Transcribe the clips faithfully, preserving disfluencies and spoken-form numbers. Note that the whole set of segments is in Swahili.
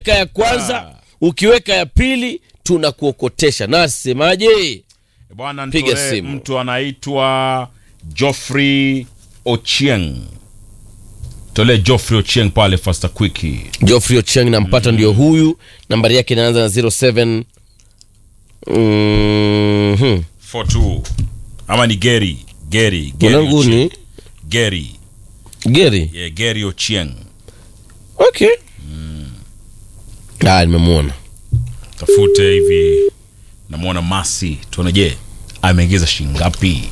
ya kwanza, ah. ukiweka ya pili tunakuokotesha. Nasemaje? Bwana nitoe mtu anaitwa Geoffrey Ochieng. Tole Geoffrey Ochieng pale faster quickie. Geoffrey Ochieng nampata, mm. ndio huyu. Nambari yake inaanza na zero seven Mhm. four two. Ama ni Gary, Gary, Gary. Ni Gary. Gary. Yeah, Gary Ochieng. Okay. Mm. Ah, nimemuona. Tafute hivi. Namuona Masi. Tuone je, ameingiza shilingi ngapi?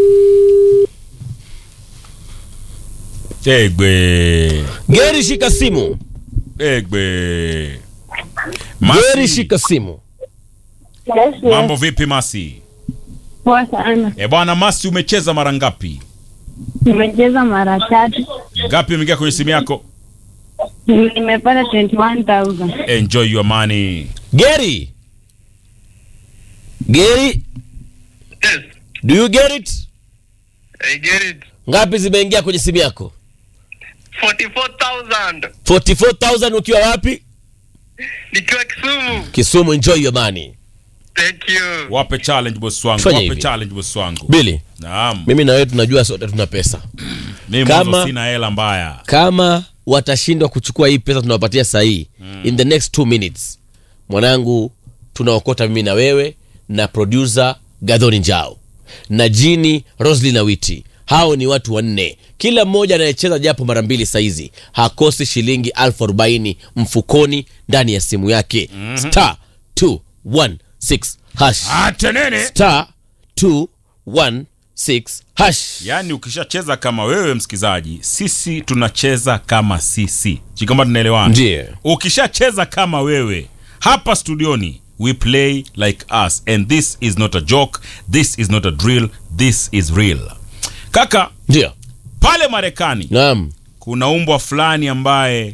Egbe. Gary shika simu. Egbe. Gary shika simu. Yes, yes. Mambo vipi Masi? Poa sana. Eh bwana Masi, umecheza mara ngapi? Nimecheza mara tatu. Ngapi umeingia kwenye simu yako? Nimepata twenty-one thousand. Enjoy your money. Gary. Gary. Yes. Do you get it? I get it. Ngapi zimeingia kwenye simu yako? forty-four thousand. forty-four thousand ukiwa wapi? Nikiwa Kisumu. Kisumu, enjoy your money. Thank you. Wape challenge boss wangu. Fanya Wape hivi. challenge boss wangu. Billy. Naam. Mimi na wewe tunajua sote tuna pesa. Mimi mwanzo sina hela mbaya. Kama watashindwa kuchukua hii pesa tunawapatia saa hii, mm. in the next two minutes, mwanangu, tunaokota mimi na wewe na producer Gadhoni Njao na Jini Roslyn na Witi. Hao ni watu wanne. Kila mmoja anayecheza japo mara mbili saizi hakosi shilingi elfu arobaini mfukoni ndani ya simu yake. Mm-hmm. Star two one six hash. Atenene. Star two one six hash. Yaani ukishacheza kama wewe msikizaji, sisi tunacheza kama sisi. Chikamba tunaelewana. Ndiye. Ukishacheza kama wewe, hapa studioni we play like us, and this is not a joke, this is not a drill, this is real. Kaka, ndio. Pale Marekani, naam, kuna umbwa fulani ambaye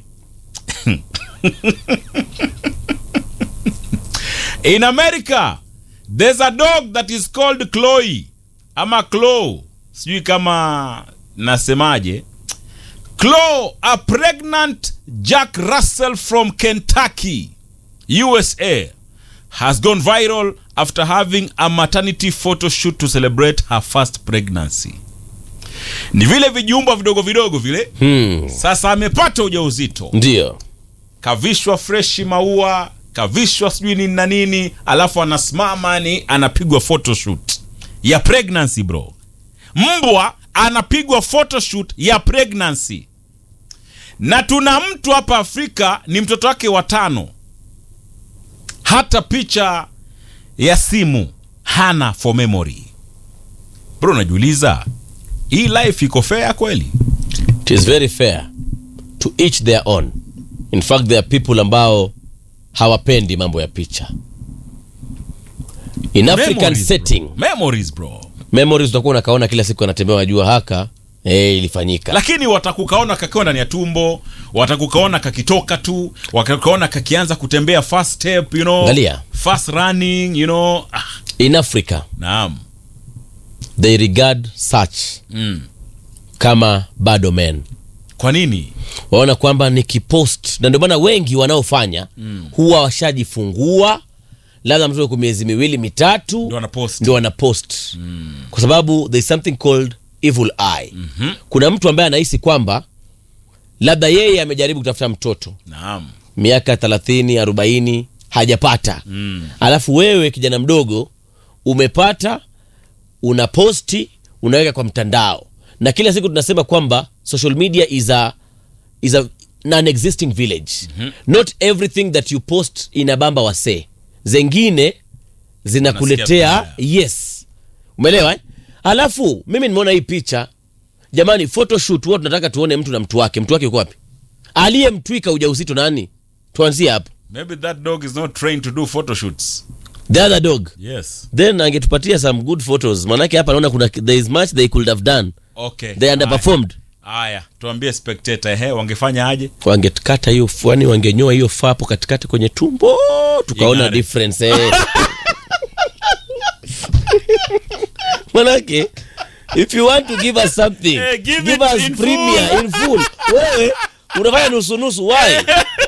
in America there's a dog that is called Chloe ama Chloe, sijui kama nasemaje. Chloe, a pregnant Jack Russell from Kentucky, U S A, has gone viral after having a maternity photo shoot to celebrate her first pregnancy. Ni vile vijumba vidogo vidogo vile. Hmm. Sasa amepata ujauzito. Ndio. Kavishwa freshi maua, kavishwa sijui nini na nini, alafu anasimama ni anapigwa photoshoot ya pregnancy bro. Mbwa anapigwa photoshoot ya pregnancy. Na tuna mtu hapa Afrika ni mtoto wake watano. Hata picha ya simu hana for memory. Bro, najiuliza, hii life iko fair kweli? It is very fair. To each their own. In fact, there are people ambao hawapendi mambo ya picha. In African Memories, setting. Bro. Memories bro. Memories utakuwa unakaona kila siku anatembea, wajua haka eh hey, ilifanyika. Lakini watakukaona kakiwa ndani ya tumbo, watakukaona kakitoka tu, watakukaona kakianza kutembea fast step, you know. Galia. Fast running, you know. Ah. In Africa. Naam. They regard such mm. kama bado men. Kwa nini? Waona kwamba ni kipost, na ndio maana wengi wanaofanya mm. huwa washajifungua, labda mtoto kwa miezi miwili mitatu ndio wanapost. Ndio wanapost. Mm. Kwa sababu there is something called evil eye. Mm-hmm. Kuna mtu ambaye anahisi kwamba labda yeye amejaribu kutafuta mtoto. Naam. Miaka thelathini arobaini hajapata. Mm. Alafu wewe kijana mdogo umepata, unaposti, unaweka kwa mtandao. Na kila siku tunasema kwamba social media is a is a non-existing village. Mm-hmm. Not everything that you post inabamba wase. Zengine zinakuletea yes. Umeelewa eh? Alafu mimi nimeona hii picha. Jamani, photoshoot wao tunataka tuone mtu na mtu wake. Mtu wake yuko wapi? Aliyemtwika ujauzito nani? Tuanzie hapo. Maybe that dog is not trained to do photoshoots. The other dog. Yes. Then angetupatia some good photos. Manake hapa naona kuna there is much they could have done. Okay. They underperformed. Haya, tuambie spectator, ehe, wangefanya aje? Wangekata hiyo fuani, wangenyoa hiyo fapo katikati kwenye tumbo, tukaona Ingare. difference eh. Manake if you want to give us something, hey, give, give us in premiere full. in full. Wewe unafanya nusu nusu, why?